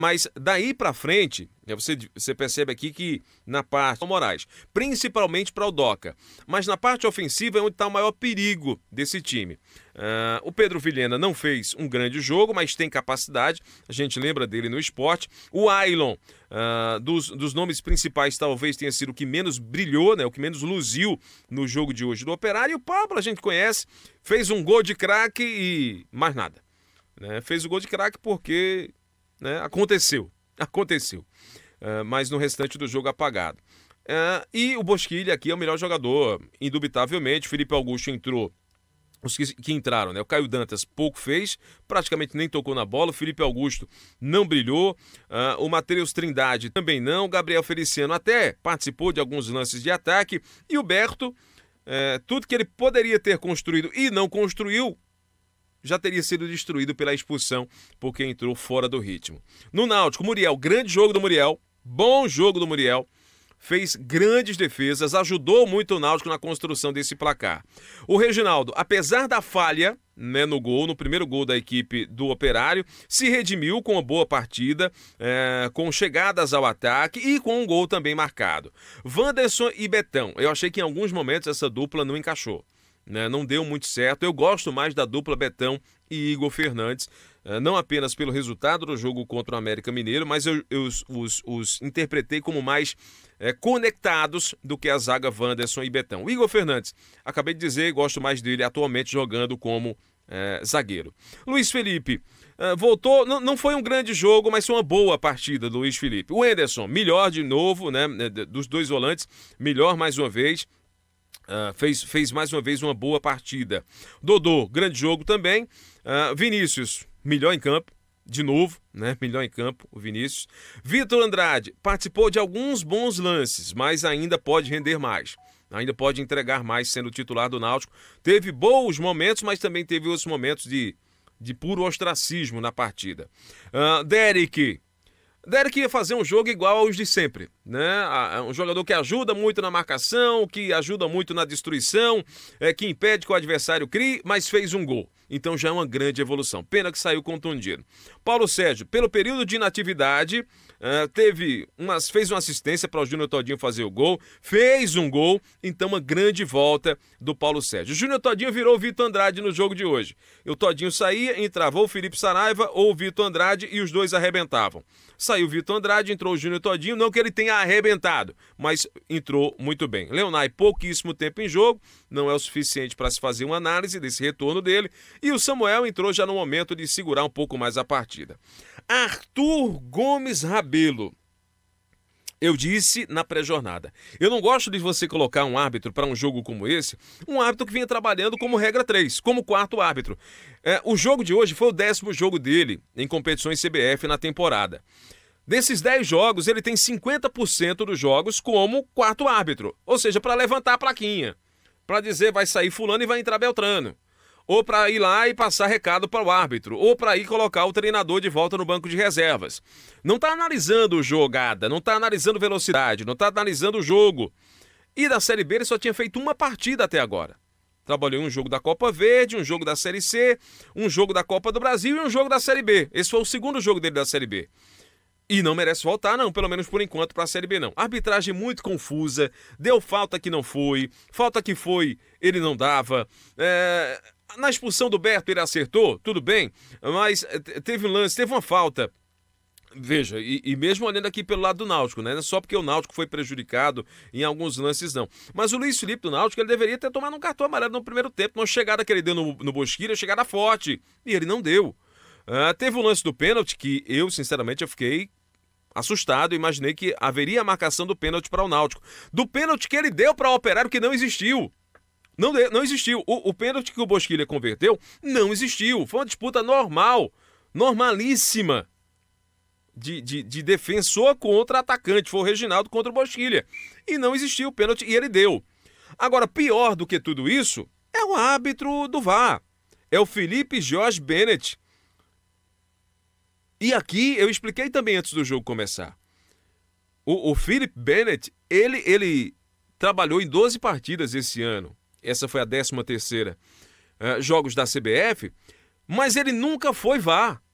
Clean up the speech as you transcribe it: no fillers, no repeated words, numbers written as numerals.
Mas daí para frente, você percebe aqui que na parte Moraes, principalmente para o Doca, mas na parte ofensiva é onde está o maior perigo desse time. O Pedro Vilhena não fez um grande jogo, mas tem capacidade, a gente lembra dele no esporte. O Ailon, dos nomes principais, talvez tenha sido o que menos brilhou, né, o que menos luziu no jogo de hoje do Operário. E o Pablo a gente conhece, fez um gol de craque e mais nada. Né? Fez o gol de craque porque... né? Aconteceu, mas no restante do jogo apagado. E o Bosquilha aqui é o melhor jogador, indubitavelmente. Felipe Augusto entrou, os que entraram, né? O Caio Dantas pouco fez, praticamente nem tocou na bola. O Felipe Augusto não brilhou, o Matheus Trindade também não. O Gabriel Feliciano até participou de alguns lances de ataque. E o Berto, tudo que ele poderia ter construído e não construiu, já teria sido destruído pela expulsão, porque entrou fora do ritmo. No Náutico, Muriel, grande jogo do Muriel, bom jogo do Muriel, fez grandes defesas, ajudou muito o Náutico na construção desse placar. O Reginaldo, apesar da falha, né, no primeiro gol da equipe do Operário, se redimiu com uma boa partida, com chegadas ao ataque e com um gol também marcado. Wanderson e Betão, eu achei que em alguns momentos essa dupla não encaixou. Não deu muito certo. Eu gosto mais da dupla Betão e Igor Fernandes, não apenas pelo resultado do jogo contra o América Mineiro, mas eu os interpretei como mais conectados do que a zaga Wanderson e Betão. O Igor Fernandes, acabei de dizer, gosto mais dele atualmente jogando como zagueiro. Luiz Felipe voltou, não foi um grande jogo, mas foi uma boa partida do Luiz Felipe. O Henderson, melhor de novo, né, dos dois volantes, melhor mais uma vez. Fez mais uma vez uma boa partida. Dodô, grande jogo também. Vinícius, melhor em campo, de novo, né? Melhor em campo, o Vinícius. Vitor Andrade participou de alguns bons lances, mas ainda pode render mais. Ainda pode entregar mais sendo titular do Náutico. Teve bons momentos, mas também teve outros momentos de puro ostracismo na partida. Derek ia fazer um jogo igual aos de sempre, né? Um jogador que ajuda muito na marcação, que ajuda muito na destruição, que impede que o adversário crie, mas fez um gol. Então já é uma grande evolução. Pena que saiu contundido. Paulo Sérgio, pelo período de inatividade, fez uma assistência para o Júnior Todinho fazer o gol, fez um gol, então uma grande volta do Paulo Sérgio. O Júnior Todinho virou o Vitor Andrade no jogo de hoje. O Todinho saía, entrava ou o Felipe Saraiva ou o Vitor Andrade e os dois arrebentavam. Saiu o Vitor Andrade, entrou o Júnior Todinho, não que ele tenha arrebentado, mas entrou muito bem. Leonai, pouquíssimo tempo em jogo, não é o suficiente para se fazer uma análise desse retorno dele, e o Samuel entrou já no momento de segurar um pouco mais a partida. Arthur Gomes Rabelo. Eu disse na pré-jornada, eu não gosto de você colocar um árbitro para um jogo como esse, um árbitro que vinha trabalhando como regra 3, como quarto árbitro. O jogo de hoje foi o 10º jogo dele em competições CBF na temporada. Desses 10 jogos, ele tem 50% dos jogos como quarto árbitro, ou seja, para levantar a plaquinha, para dizer vai sair fulano e vai entrar Beltrano. Ou para ir lá e passar recado para o árbitro, ou para ir colocar o treinador de volta no banco de reservas. Não está analisando jogada, não está analisando velocidade, não está analisando o jogo. E da Série B ele só tinha feito uma partida até agora. Trabalhou em um jogo da Copa Verde, um jogo da Série C, um jogo da Copa do Brasil e um jogo da Série B. Esse foi o segundo jogo dele da Série B. E não merece voltar, não, pelo menos por enquanto, para a Série B, não. Arbitragem muito confusa, deu falta que não foi, falta que foi, ele não dava. Na expulsão do Berto ele acertou, tudo bem, mas teve um lance, teve uma falta. Veja, e mesmo olhando aqui pelo lado do Náutico, né? Não é só porque o Náutico foi prejudicado em alguns lances, não. Mas o Luiz Felipe do Náutico, ele deveria ter tomado um cartão amarelo no primeiro tempo, uma chegada que ele deu no Bosquilha, chegada forte, e ele não deu. Teve o lance do pênalti que eu, sinceramente, eu fiquei assustado, imaginei que haveria a marcação do pênalti para o Náutico. Do pênalti que ele deu para o Operário, que não existiu. Não existiu. O pênalti que o Bosquilha converteu não existiu. Foi uma disputa normal, normalíssima, de defensor contra atacante. Foi o Reginaldo contra o Bosquilha. E não existiu o pênalti e ele deu. Agora, pior do que tudo isso, é o árbitro do VAR. É o Felipe Jorge Bennett. E aqui eu expliquei também antes do jogo começar. O Philip Bennett, ele trabalhou em 12 partidas esse ano. Essa foi a 13ª jogos da CBF, mas ele nunca foi VAR.